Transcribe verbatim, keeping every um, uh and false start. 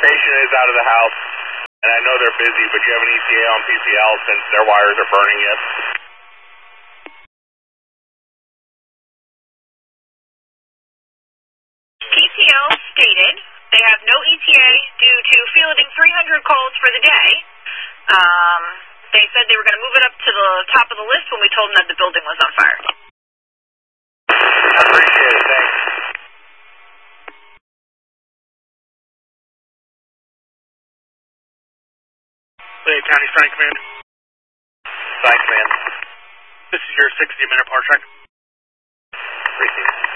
Patient is out of the house, and I know they're busy, but you have an E T A on P C L since their wires are burning yet? P C L stated they have no E T A due to fielding three hundred calls for the day. Um, they said they were going to move it up to the top of the list when we told them that the building was on fire. I appreciate it, thanks. Lake County Strike Command. Thanks, man. This is your sixty minute power check. Appreciate it.